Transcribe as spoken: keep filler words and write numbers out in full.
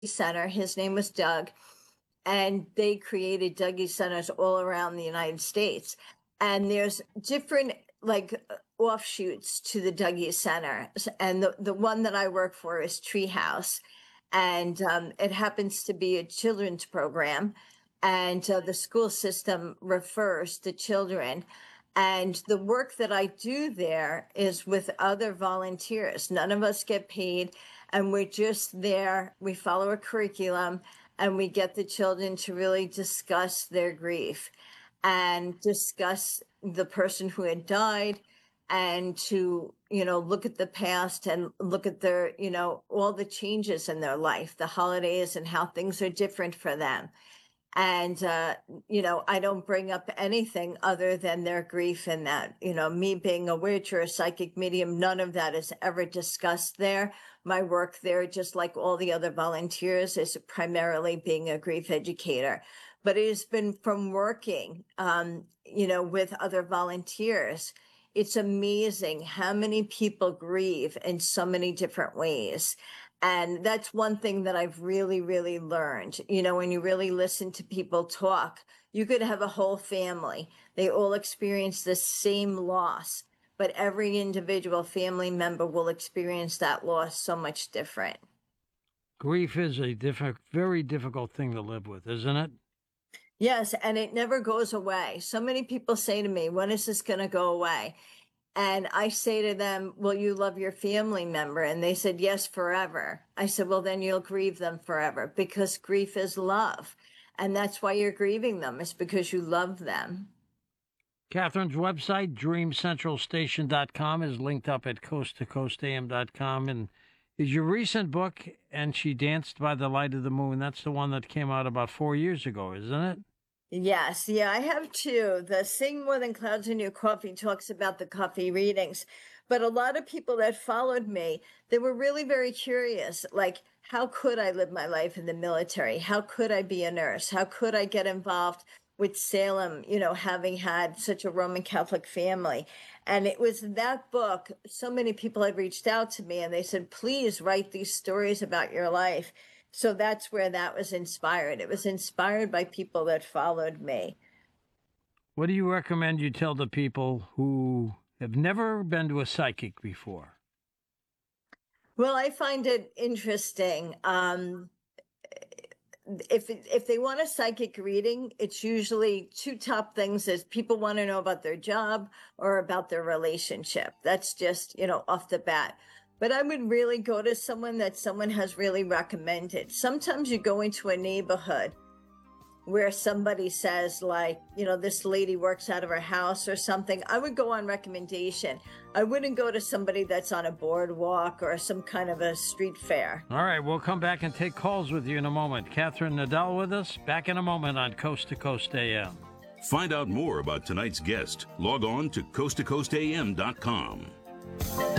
Center. His name was Doug, and they created Dougie Centers all around the United States. And there's different like offshoots to the Dougie Center. And the, the one that I work for is Treehouse. And um, it happens to be a children's program. And uh, the school system refers to children. And the work that I do there is with other volunteers. None of us get paid, and we're just there. We follow a curriculum, and we get the children to really discuss their grief and discuss the person who had died, and to, you know, look at the past and look at their, you know, all the changes in their life, the holidays and how things are different for them. And, uh, you know, I don't bring up anything other than their grief and that, you know, me being a witch or a psychic medium, none of that is ever discussed there. My work there, just like all the other volunteers, is primarily being a grief educator. But it has been from working, um, you know, with other volunteers. It's amazing how many people grieve in so many different ways. And that's one thing that I've really, really learned. You know, when you really listen to people talk, you could have a whole family. They all experience the same loss, but every individual family member will experience that loss so much different. Grief is a diff- very difficult thing to live with, isn't it? Yes, and it never goes away. So many people say to me, when is this going to go away? And I say to them, will you love your family member? And they said, yes, forever. I said, well, then you'll grieve them forever, because grief is love. And that's why you're grieving them, is because you love them. Catherine's website, dream central station dot com, is linked up at coast to coast a m dot com. And is your recent book, And She Danced by the Light of the Moon, that's the one that came out about four years ago, isn't it? Yes, yeah, I have two. The Sing More Than Clouds in Your Coffee talks about the coffee readings. But a lot of people that followed me, they were really very curious. Like, how could I live my life in the military? How could I be a nurse? How could I get involved with Salem, you know, having had such a Roman Catholic family? And it was that book, so many people had reached out to me and they said, please write these stories about your life. So that's where that was inspired. It was inspired by people that followed me. What do you recommend you tell the people who have never been to a psychic before? Well, I find it interesting. Um, if if they want a psychic reading, it's usually two top things: is people want to know about their job or about their relationship. That's just, you know, off the bat. But I would really go to someone that someone has really recommended. Sometimes you go into a neighborhood where somebody says, like, you know, this lady works out of her house or something. I would go on recommendation. I wouldn't go to somebody that's on a boardwalk or some kind of a street fair. All right, we'll come back and take calls with you in a moment. Catherine Nadal with us, back in a moment on Coast to Coast A M. Find out more about tonight's guest. Log on to coast to coast a m dot com.